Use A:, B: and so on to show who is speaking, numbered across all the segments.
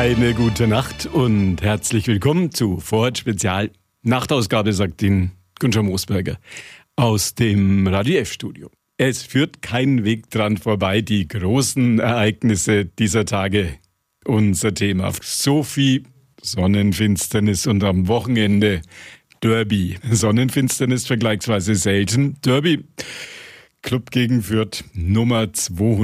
A: Eine gute Nacht und herzlich willkommen zu Vorort Spezial Nachtausgabe, sagt Ihnen Günther Moosberger aus dem Radio F-Studio. Es führt kein Weg dran vorbei, die großen Ereignisse dieser Tage. Unser Thema: Sophie, Sonnenfinsternis und am Wochenende Derby. Sonnenfinsternis vergleichsweise selten. Derby. Club gegen Fürth Nummer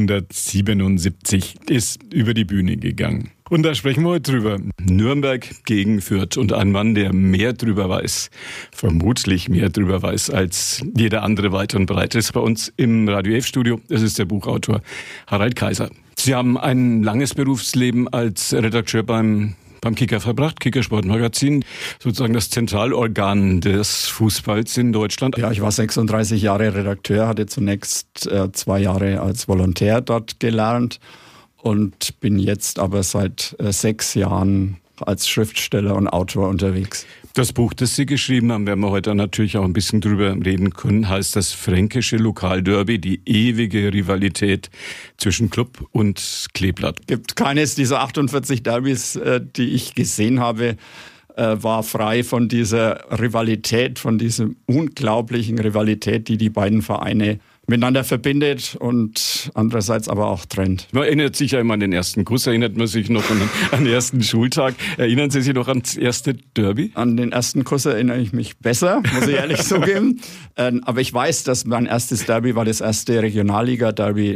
A: 277 ist über die Bühne gegangen. Und da sprechen wir heute drüber. Nürnberg gegen Fürth. Und ein Mann, der mehr drüber weiß, vermutlich mehr drüber weiß als jeder andere weit und breit, ist bei uns im Radio F-Studio. Das ist der Buchautor Harald Kaiser. Sie haben ein langes Berufsleben als Redakteur beim Kicker verbracht, Kicker Sportmagazin, sozusagen das Zentralorgan des Fußballs in Deutschland.
B: Ja, ich war 36 Jahre Redakteur, hatte zunächst 2 Jahre als Volontär dort gelernt und bin jetzt aber seit 6 Jahren als Schriftsteller und Autor unterwegs.
A: Das Buch, das Sie geschrieben haben, werden wir heute natürlich auch ein bisschen drüber reden können, heißt das Fränkische Lokalderby, die ewige Rivalität zwischen Club und Kleeblatt.
B: Gibt keines dieser 48 Derbys, die ich gesehen habe, war frei von dieser Rivalität, von dieser unglaublichen Rivalität, die die beiden Vereine miteinander verbindet und andererseits aber auch trennt.
A: Man erinnert sich ja immer an den ersten Kuss, erinnert man sich noch an den ersten Schultag. Erinnern Sie sich noch ans erste Derby?
B: An den ersten Kuss erinnere ich mich besser, muss ich ehrlich zugeben. Aber ich weiß, dass mein erstes Derby war das erste Regionalliga-Derby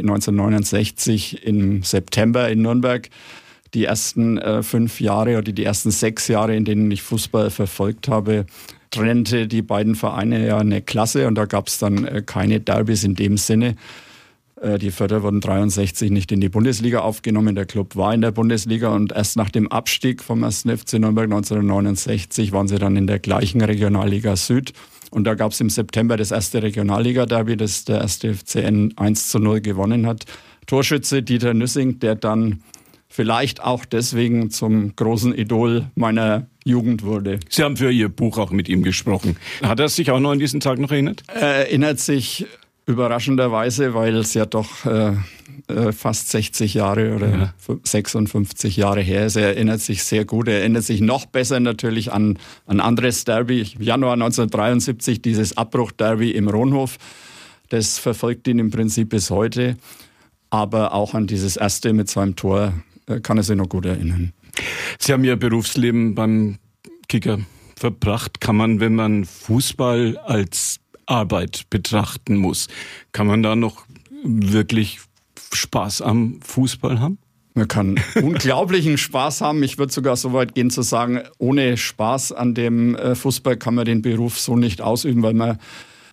B: 1969 im September in Nürnberg. Die ersten 5 Jahre oder die ersten 6 Jahre, in denen ich Fußball verfolgt habe, trennte die beiden Vereine ja eine Klasse und da gab es dann keine Derbys in dem Sinne. Die Fürther wurden 63 nicht in die Bundesliga aufgenommen, der Club war in der Bundesliga und erst nach dem Abstieg vom 1. FC Nürnberg 1969 waren sie dann in der gleichen Regionalliga Süd. Und da gab es im September das erste Regionalliga-Derby, das der 1. FCN 1:0 gewonnen hat. Torschütze Dieter Nüssing, der dann vielleicht auch deswegen zum großen Idol meiner Jugend wurde.
A: Sie haben für Ihr Buch auch mit ihm gesprochen. Hat er sich auch noch an diesen Tag noch erinnert?
B: Er erinnert sich überraschenderweise, weil es ja doch fast 60 Jahre oder 56 Jahre her ist. Er erinnert sich sehr gut. Er erinnert sich noch besser natürlich an ein anderes Derby. Januar 1973, dieses Abbruch-Derby im Ronhof. Das verfolgt ihn im Prinzip bis heute. Aber auch an dieses erste mit seinem Tor kann er sich noch gut erinnern.
A: Sie haben Ihr Berufsleben beim Kicker verbracht. Kann man, wenn man Fußball als Arbeit betrachten muss, kann man da noch wirklich Spaß am Fußball haben?
B: Man kann unglaublichen Spaß haben. Ich würde sogar so weit gehen zu sagen, ohne Spaß an dem Fußball kann man den Beruf so nicht ausüben, weil man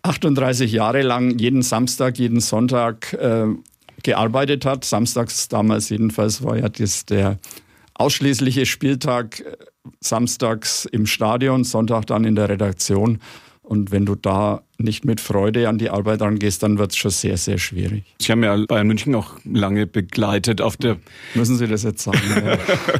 B: 38 Jahre lang jeden Samstag, jeden Sonntag gearbeitet hat. Samstags damals jedenfalls war ja das der ausschließliche Spieltag, samstags im Stadion, Sonntag dann in der Redaktion. Und wenn du da nicht mit Freude an die Arbeit rangehst, dann wird es schon sehr, sehr schwierig.
A: Sie haben ja Bayern München auch lange begleitet auf der...
B: Müssen Sie das jetzt sagen? Ja.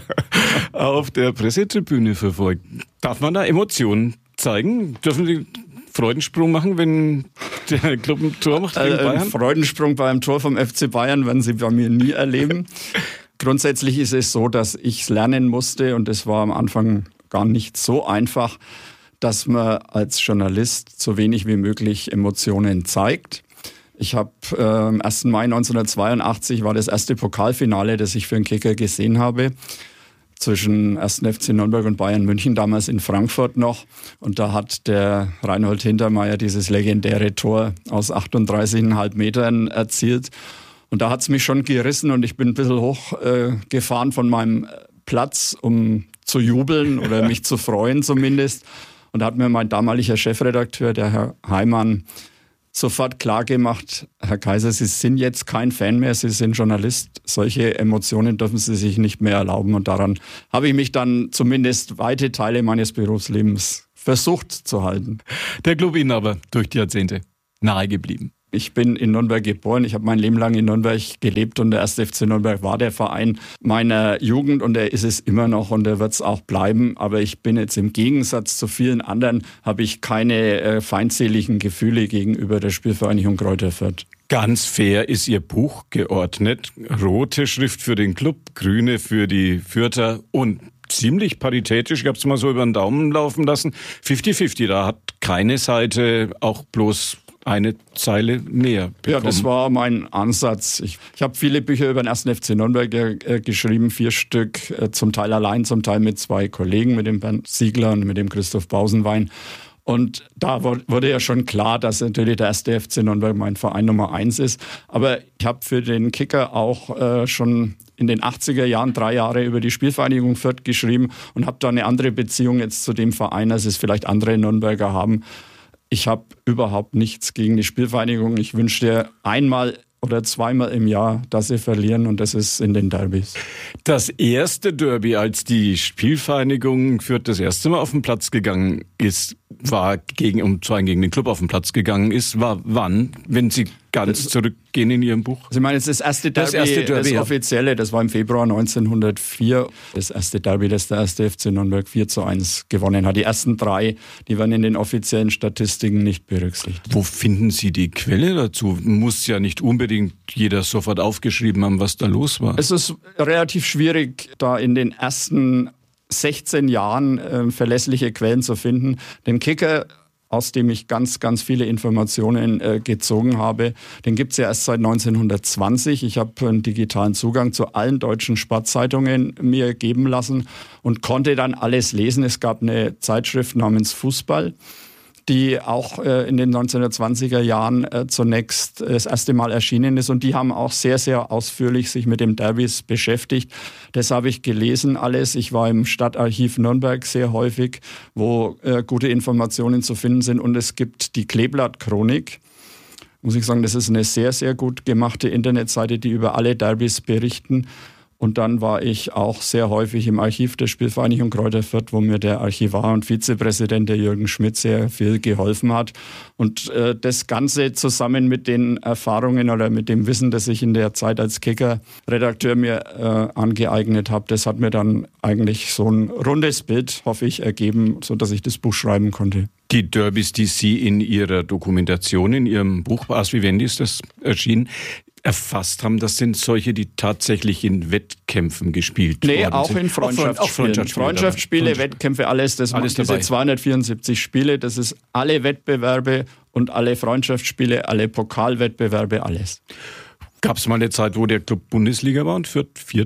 A: Auf der Pressetribüne verfolgt. Darf man da Emotionen zeigen? Dürfen Sie Freudensprung machen, wenn der Club ein Tor macht gegen Bayern?
B: Freudensprung beim Tor vom FC Bayern werden Sie bei mir nie erleben. Grundsätzlich ist es so, dass ich es lernen musste und es war am Anfang gar nicht so einfach, dass man als Journalist so wenig wie möglich Emotionen zeigt. Ich habe am 1. Mai 1982 war das erste Pokalfinale, das ich für den Kicker gesehen habe, zwischen 1. FC Nürnberg und Bayern München, damals in Frankfurt noch. Und da hat der Reinhold Hintermeier dieses legendäre Tor aus 38,5 Metern erzielt. Und da hat es mich schon gerissen und ich bin ein bisschen hochgefahren von meinem Platz, um zu jubeln oder mich zu freuen zumindest. Und da hat mir mein damaliger Chefredakteur, der Herr Heimann, sofort klargemacht, Herr Kaiser, Sie sind jetzt kein Fan mehr, Sie sind Journalist. Solche Emotionen dürfen Sie sich nicht mehr erlauben. Und daran habe ich mich dann zumindest weite Teile meines Berufslebens versucht zu halten.
A: Der Club Ihnen aber durch die Jahrzehnte nahe geblieben.
B: Ich bin in Nürnberg geboren, ich habe mein Leben lang in Nürnberg gelebt und der 1. FC Nürnberg war der Verein meiner Jugend und er ist es immer noch und er wird es auch bleiben. Aber ich bin jetzt im Gegensatz zu vielen anderen, habe ich keine feindseligen Gefühle gegenüber der Spielvereinigung Greuther Fürth.
A: Ganz fair ist Ihr Buch geordnet. Rote Schrift für den Club, grüne für die Fürther und ziemlich paritätisch. Ich habe es mal so über den Daumen laufen lassen. 50-50, da hat keine Seite auch bloß eine Zeile mehr bekommen.
B: Ja, das war mein Ansatz. Ich habe viele Bücher über den 1. FC Nürnberg geschrieben, 4 Stück, zum Teil allein, zum Teil mit 2 Kollegen, mit dem Bernd Siegler und mit dem Christoph Bausenwein. Und da wurde ja schon klar, dass natürlich der 1. FC Nürnberg mein Verein Nummer 1 ist. Aber ich habe für den Kicker auch schon in den 80er Jahren 3 Jahre über die Spielvereinigung Fürth geschrieben und habe da eine andere Beziehung jetzt zu dem Verein, als es vielleicht andere Nürnberger haben. Ich habe überhaupt nichts gegen die Spielvereinigung. Ich wünschte einmal oder zweimal im Jahr, dass sie verlieren, und das ist in den Derbys.
A: Das erste Derby, als die Spielvereinigung Fürth das erste Mal auf den Platz gegangen ist, war gegen den Club auf den Platz gegangen ist, war wann, wenn Sie ganz zurückgehen in Ihrem Buch?
B: Sie meinen jetzt das erste Derby, das offizielle, das war im Februar 1904. Das erste Derby, das der 1. FC Nürnberg 4:1 gewonnen hat. Die ersten 3, die werden in den offiziellen Statistiken nicht berücksichtigt.
A: Wo finden Sie die Quelle dazu? Muss ja nicht unbedingt jeder sofort aufgeschrieben haben, was da los war.
B: Es ist relativ schwierig, da in den ersten 16 Jahren verlässliche Quellen zu finden. Den Kicker, aus dem ich ganz, ganz viele Informationen gezogen habe, den gibt es ja erst seit 1920. Ich habe einen digitalen Zugang zu allen deutschen Sportzeitungen mir geben lassen und konnte dann alles lesen. Es gab eine Zeitschrift namens Fußball, die auch in den 1920er Jahren zunächst das erste Mal erschienen ist. Und die haben auch sehr, sehr ausführlich sich mit dem Derbys beschäftigt. Das habe ich gelesen alles. Ich war im Stadtarchiv Nürnberg sehr häufig, wo gute Informationen zu finden sind. Und es gibt die Kleeblatt-Chronik. Muss ich sagen, das ist eine sehr, sehr gut gemachte Internetseite, die über alle Derbys berichten. Und dann war ich auch sehr häufig im Archiv der Spielvereinigung Kräuter Fürth, wo mir der Archivar und Vizepräsident, der Jürgen Schmidt, sehr viel geholfen hat. Und das Ganze zusammen mit den Erfahrungen oder mit dem Wissen, das ich in der Zeit als Kicker-Redakteur mir angeeignet habe, das hat mir dann eigentlich so ein rundes Bild, hoffe ich, ergeben, sodass ich das Buch schreiben konnte.
A: Die Derbys, die Sie in Ihrer Dokumentation, in Ihrem Buch, Ars Vivendi ist das erschienen, erfasst haben, das sind solche, die tatsächlich in Wettkämpfen gespielt worden sind. Nee,
B: auch in Freundschaftsspielen. Freundschaftsspiele, Wettkämpfe, alles. Das alles diese dabei. 274 Spiele, das ist alle Wettbewerbe und alle Freundschaftsspiele, alle Pokalwettbewerbe, alles.
A: Gab es mal eine Zeit, wo der Club Bundesliga war und Fürth 4.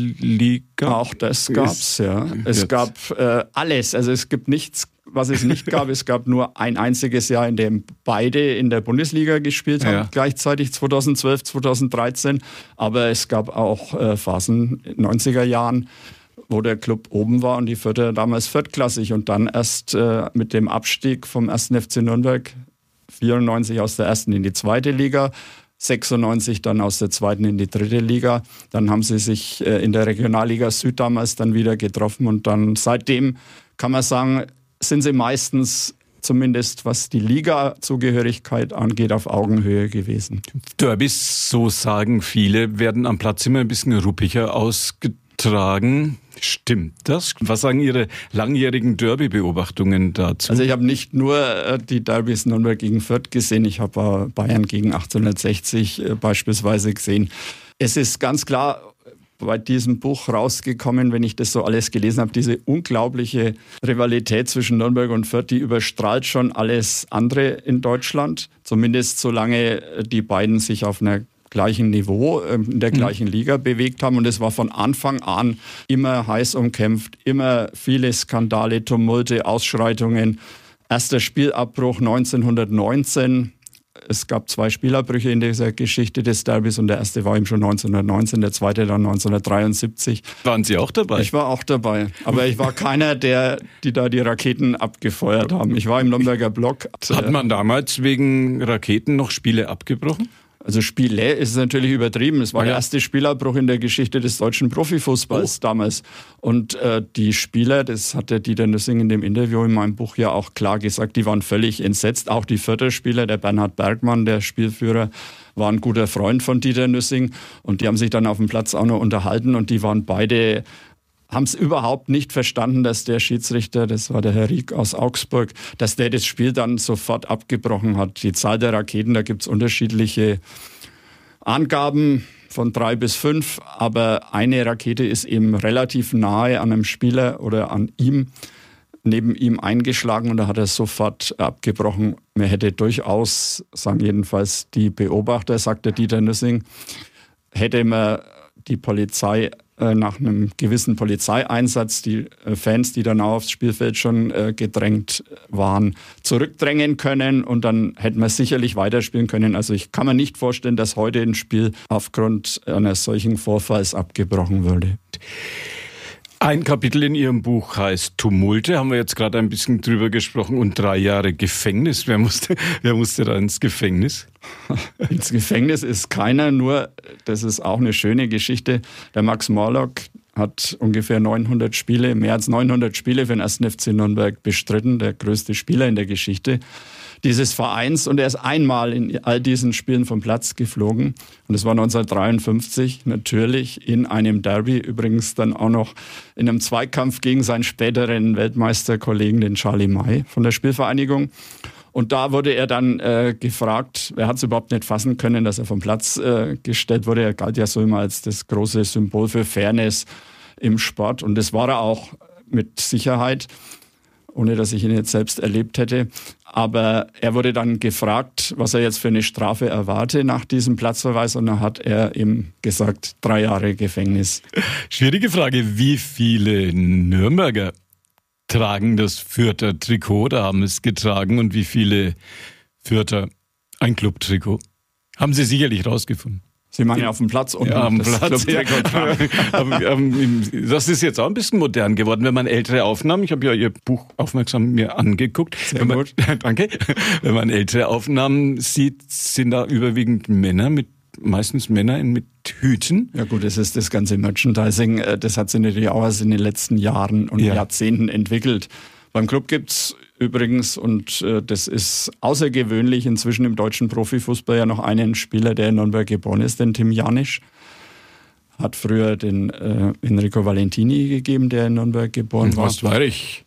A: Liga?
B: Auch das gab's, ja. Es gab alles. Also es gibt nichts, was es nicht gab. Es gab nur ein einziges Jahr, in dem beide in der Bundesliga gespielt haben, gleichzeitig 2012, 2013. Aber es gab auch Phasen in den 90er Jahren, wo der Club oben war und die Fürther damals viertklassig. Und dann erst mit dem Abstieg vom 1. FC Nürnberg 94 aus der 1. in die 2. Liga, 96 dann aus der 2. in die 3. Liga. Dann haben sie sich in der Regionalliga Süd damals dann wieder getroffen und dann seitdem kann man sagen, sind sie meistens, zumindest was die Liga-Zugehörigkeit angeht, auf Augenhöhe gewesen.
A: Derbys, so sagen viele, werden am Platz immer ein bisschen ruppiger ausgetragen. Stimmt das? Was sagen Ihre langjährigen Derby-Beobachtungen dazu?
B: Also ich habe nicht nur die Derbys Nürnberg gegen Fürth gesehen, ich habe Bayern gegen 1860 beispielsweise gesehen. Es ist ganz klar bei diesem Buch rausgekommen, wenn ich das so alles gelesen habe, diese unglaubliche Rivalität zwischen Nürnberg und Fürth, die überstrahlt schon alles andere in Deutschland. Zumindest solange die beiden sich auf einer gleichen Niveau, in der gleichen Liga bewegt haben. Und es war von Anfang an immer heiß umkämpft, immer viele Skandale, Tumulte, Ausschreitungen. Erster Spielabbruch 1919. Es gab 2 Spielabbrüche in dieser Geschichte des Derbys und der erste war eben schon 1919, der zweite dann 1973.
A: Waren Sie auch dabei?
B: Ich war auch dabei, aber ich war keiner, die da die Raketen abgefeuert haben. Ich war im Nürnberger Block.
A: Hat man damals wegen Raketen noch Spiele abgebrochen?
B: Also Spiele ist natürlich übertrieben. Es war der erste Spielabbruch in der Geschichte des deutschen Profifußballs damals. Und die Spieler, das hat der Dieter Nüssing in dem Interview in meinem Buch ja auch klar gesagt, die waren völlig entsetzt. Auch die Fürther Spieler, der Bernhard Bergmann, der Spielführer, war ein guter Freund von Dieter Nüssing. Und die haben sich dann auf dem Platz auch noch unterhalten und die waren beide haben es überhaupt nicht verstanden, dass der Schiedsrichter, das war der Herr Rieck aus Augsburg, dass der das Spiel dann sofort abgebrochen hat. Die Zahl der Raketen, da gibt es unterschiedliche Angaben von 3 bis 5, aber eine Rakete ist eben relativ nahe an einem Spieler oder an ihm, neben ihm eingeschlagen und da hat er sofort abgebrochen. Man hätte durchaus, sagen jedenfalls die Beobachter, sagt der Dieter Nüssing, hätte man die Polizei nach einem gewissen Polizeieinsatz, die Fans, die dann auch aufs Spielfeld schon gedrängt waren, zurückdrängen können und dann hätten wir sicherlich weiterspielen können. Also ich kann mir nicht vorstellen, dass heute ein Spiel aufgrund eines solchen Vorfalls abgebrochen würde.
A: Ein Kapitel in Ihrem Buch heißt Tumulte, haben wir jetzt gerade ein bisschen drüber gesprochen, und 3 Jahre Gefängnis. Wer musste da ins Gefängnis?
B: Ins Gefängnis ist keiner, nur, das ist auch eine schöne Geschichte, der Max Morlock hat ungefähr 900 Spiele, mehr als 900 Spiele für den 1. FC Nürnberg bestritten, der größte Spieler in der Geschichte dieses Vereins, und er ist einmal in all diesen Spielen vom Platz geflogen und das war 1953, natürlich in einem Derby, übrigens dann auch noch in einem Zweikampf gegen seinen späteren Weltmeisterkollegen, den Charlie May von der Spielvereinigung. Und da wurde er dann gefragt, er hat es überhaupt nicht fassen können, dass er vom Platz gestellt wurde. Er galt ja so immer als das große Symbol für Fairness im Sport und das war er auch mit Sicherheit, ohne dass ich ihn jetzt selbst erlebt hätte. Aber er wurde dann gefragt, was er jetzt für eine Strafe erwarte nach diesem Platzverweis, und dann hat er ihm gesagt, 3 Jahre Gefängnis.
A: Schwierige Frage, wie viele Nürnberger tragen das Fürther Trikot oder haben es getragen und wie viele Fürther ein Clubtrikot? Haben Sie sicherlich rausgefunden.
B: Sie meinen auf dem Platz und
A: ja, am Platz. Ja. Das ist jetzt auch ein bisschen modern geworden, wenn man ältere Aufnahmen, ich habe ja Ihr Buch aufmerksam mir angeguckt.
B: Sehr gut.
A: Danke. Wenn man ältere Aufnahmen sieht, sind da überwiegend meistens Männer mit Hüten.
B: Ja gut, das ist das ganze Merchandising. Das hat sich natürlich auch erst in den letzten Jahren und Jahrzehnten entwickelt. Beim Club gibt's übrigens, und das ist außergewöhnlich, inzwischen im deutschen Profifußball ja noch einen Spieler, der in Nürnberg geboren ist, den Tim Janisch. Hat früher den Enrico Valentini gegeben, der in Nürnberg geboren war.
A: Ostweirich.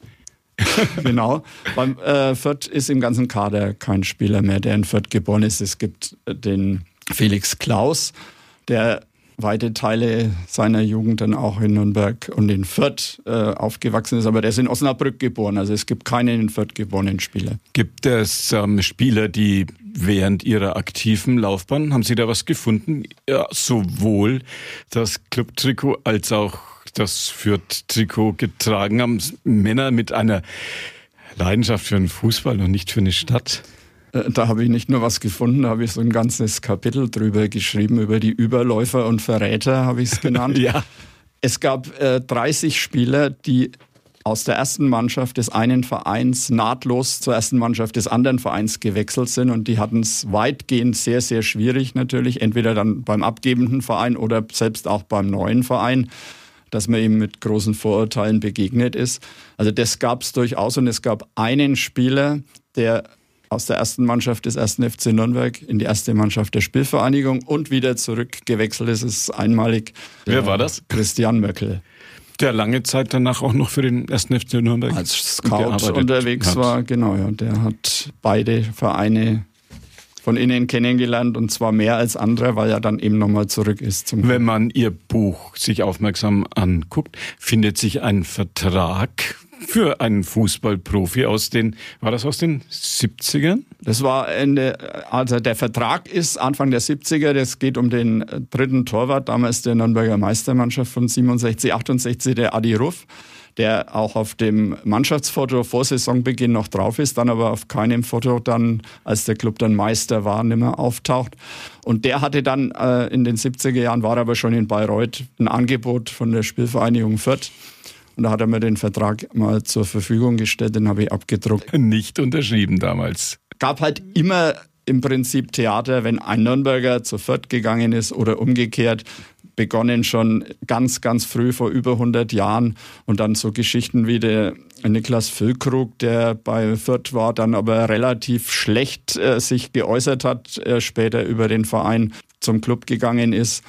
B: Genau. Beim Fürth ist im ganzen Kader kein Spieler mehr, der in Fürth geboren ist. Es gibt den Felix Klaus, der weite Teile seiner Jugend dann auch in Nürnberg und in Fürth aufgewachsen ist, aber der ist in Osnabrück geboren, also es gibt keinen in Fürth geborenen Spieler.
A: Gibt es Spieler, die während ihrer aktiven Laufbahn, haben Sie da was gefunden, ja, sowohl das Clubtrikot als auch das Fürth-Trikot getragen haben, Männer mit einer Leidenschaft für den Fußball und nicht für eine Stadt?
B: Da habe ich nicht nur was gefunden, da habe ich so ein ganzes Kapitel drüber geschrieben, über die Überläufer und Verräter, habe ich es genannt.
A: Ja.
B: Es gab 30 Spieler, die aus der ersten Mannschaft des einen Vereins nahtlos zur ersten Mannschaft des anderen Vereins gewechselt sind, und die hatten es weitgehend sehr, sehr schwierig natürlich, entweder dann beim abgebenden Verein oder selbst auch beim neuen Verein, dass man ihm mit großen Vorurteilen begegnet ist. Also das gab es durchaus, und es gab einen Spieler, der aus der ersten Mannschaft des 1. FC Nürnberg in die erste Mannschaft der Spielvereinigung und wieder zurückgewechselt ist. Es ist einmalig.
A: Wer war das?
B: Christian Möckel.
A: Der lange Zeit danach auch noch für den 1. FC Nürnberg
B: als Scout unterwegs war. Genau, ja. Der hat beide Vereine von innen kennengelernt, und zwar mehr als andere, weil er dann eben nochmal zurück ist.
A: Wenn man Ihr Buch sich aufmerksam anguckt, findet sich ein Vertrag für einen Fußballprofi war das aus den 70ern?
B: Das war also der Vertrag ist Anfang der 70er, das geht um den dritten Torwart, damals der Nürnberger Meistermannschaft von 67, 68, der Adi Ruff, der auch auf dem Mannschaftsfoto vor Saisonbeginn noch drauf ist, dann aber auf keinem Foto dann, als der Club dann Meister war, nicht mehr auftaucht. Und der hatte dann in den 70er Jahren, war aber schon in Bayreuth, ein Angebot von der Spielvereinigung Fürth. Und da hat er mir den Vertrag mal zur Verfügung gestellt, den habe ich abgedruckt.
A: Nicht unterschrieben damals.
B: Gab halt immer im Prinzip Theater, wenn ein Nürnberger zu Fürth gegangen ist oder umgekehrt, begonnen schon ganz, ganz früh, vor über 100 Jahren. Und dann so Geschichten wie der Niklas Füllkrug, der bei Fürth war, dann aber relativ schlecht sich geäußert hat, später über den Verein zum Club gegangen ist.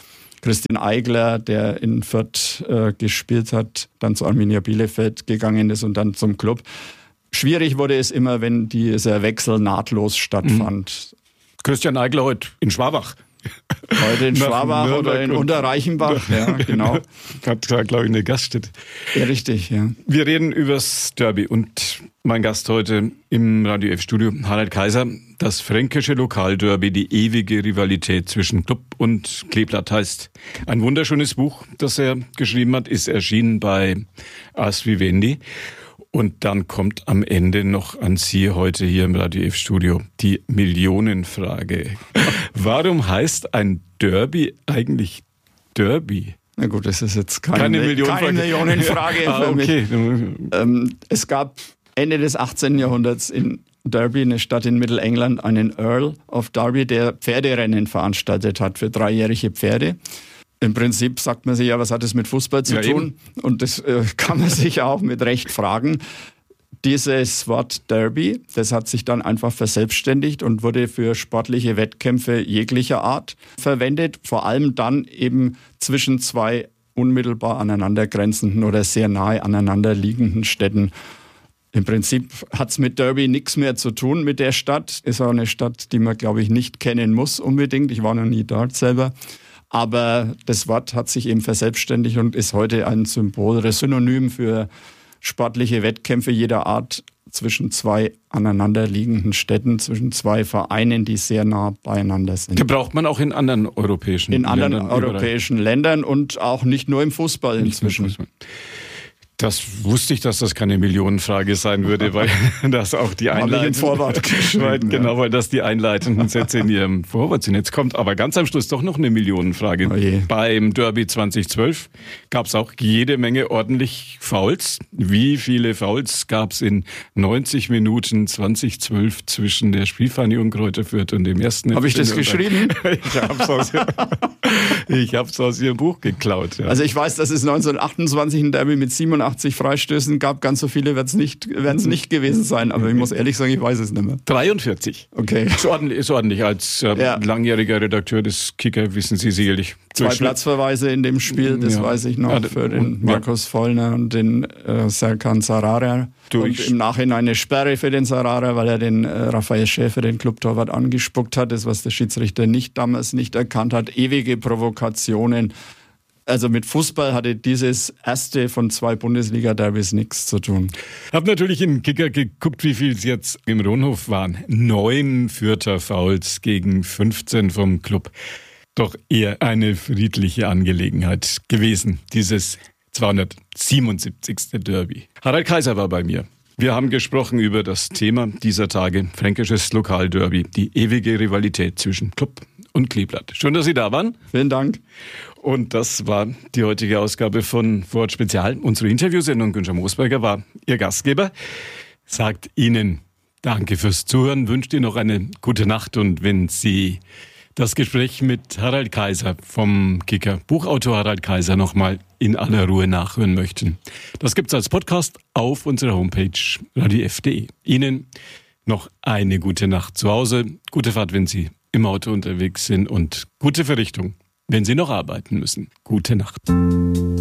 B: Christian Eigler, der in Fürth gespielt hat, dann zu Arminia Bielefeld gegangen ist und dann zum Club. Schwierig wurde es immer, wenn dieser Wechsel nahtlos stattfand.
A: Christian Eigler heute in Schwabach.
B: Heute in Schwabach oder in Unterreichenbach, ja, genau.
A: Hat da, glaube ich, eine Gaststätte.
B: Ja, richtig, ja.
A: Wir reden übers Derby und mein Gast heute im Radio F-Studio, Harald Kaiser. Das fränkische Lokalderby, die ewige Rivalität zwischen Club und Kleeblatt heißt. Ein wunderschönes Buch, das er geschrieben hat, ist erschienen bei Ars Vivendi. Und dann kommt am Ende noch an Sie heute hier im Radio F-Studio die Millionenfrage. Warum heißt ein Derby eigentlich Derby?
B: Na gut, das ist jetzt keine Millionenfrage für mich. Es gab Ende des 18. Jahrhunderts in Derby, eine Stadt in Mittelengland, einen Earl of Derby, der Pferderennen veranstaltet hat für 3-jährige Pferde. Im Prinzip sagt man sich ja, was hat das mit Fußball zu tun? Eben. Und das kann man sich auch mit Recht fragen. Dieses Wort Derby, das hat sich dann einfach verselbstständigt und wurde für sportliche Wettkämpfe jeglicher Art verwendet. Vor allem dann eben zwischen zwei unmittelbar aneinandergrenzenden oder sehr nahe aneinander liegenden Städten. Im Prinzip hat es mit Derby nichts mehr zu tun mit der Stadt. Ist auch eine Stadt, die man, glaube ich, nicht kennen muss unbedingt. Ich war noch nie dort selber. Aber das Wort hat sich eben verselbstständigt und ist heute ein Symbol oder Synonym für sportliche Wettkämpfe jeder Art zwischen zwei aneinanderliegenden Städten, zwischen zwei Vereinen, die sehr nah beieinander sind.
A: Gebraucht man auch in anderen europäischen Ländern?
B: In anderen europäischen Ländern und auch nicht nur im Fußball inzwischen.
A: Das wusste ich, dass das keine Millionenfrage sein würde, weil das auch die weil das die einleitenden Sätze in Ihrem Vorwort sind. Jetzt kommt aber ganz am Schluss doch noch eine Millionenfrage. Beim Derby 2012 gab es auch jede Menge ordentlich Fouls. Wie viele Fouls gab es in 90 Minuten 2012 zwischen der Spielvereinigung Greuther Fürth und dem ersten?
B: Habe ich das geschrieben?
A: Ich habe es aus Ihrem Buch geklaut. Ja.
B: Also ich weiß, dass es 1928 ein Derby mit 87 Freistößen gab. Ganz so viele werden es nicht gewesen sein. Aber ich muss ehrlich sagen, ich weiß es nicht mehr.
A: 43.
B: Okay.
A: Ist ordentlich. Als langjähriger Redakteur des Kicker wissen Sie sicherlich.
B: 2 Platzverweise in dem Spiel, das weiß ich noch, für den Markus Vollner und den Serkan Sarara. Und im Nachhinein eine Sperre für den Sarara, weil er den Raphael Schäfer, den Clubtorwart, angespuckt hat. Das, was der Schiedsrichter damals nicht erkannt hat. Ewige Provokationen. Also mit Fußball hatte dieses erste von 2 Bundesliga-Derbys nichts zu tun.
A: Ich habe natürlich in den Kicker geguckt, wie viel es jetzt im Ronhof waren. 9 Fürther Fouls gegen 15 vom Club. Doch eher eine friedliche Angelegenheit gewesen, dieses 277. Derby. Harald Kaiser war bei mir. Wir haben gesprochen über das Thema dieser Tage, fränkisches Lokalderby, die ewige Rivalität zwischen Club und Kleeblatt. Schön, dass Sie da waren.
B: Vielen Dank.
A: Und das war die heutige Ausgabe von Vorort Spezial. Unsere Interviewsendung. Günther Moosberger war Ihr Gastgeber. Sagt Ihnen Danke fürs Zuhören, wünscht Ihnen noch eine gute Nacht. Und wenn Sie das Gespräch mit Harald Kaiser vom Kicker, Buchautor Harald Kaiser, nochmal in aller Ruhe nachhören möchten, das gibt's als Podcast auf unserer Homepage radiof.de. Ihnen noch eine gute Nacht zu Hause, gute Fahrt, wenn Sie im Auto unterwegs sind und gute Verrichtung, wenn Sie noch arbeiten müssen. Gute Nacht.